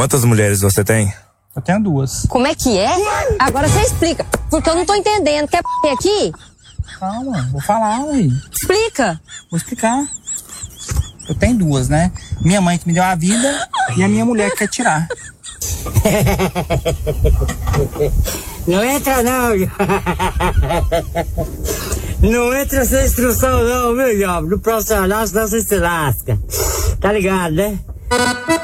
Quantas mulheres você tem? Eu tenho 2. Como é que é? Agora você explica, porque eu não tô entendendo. Quer aqui? Calma, vou falar, ué. Explica. Vou explicar. Eu tenho 2, né? Minha mãe que me deu a vida e a minha mulher que quer tirar. Não entra não, não entra essa instrução não, meu jovem. No profissional, senão você se lasca. Tá ligado, né?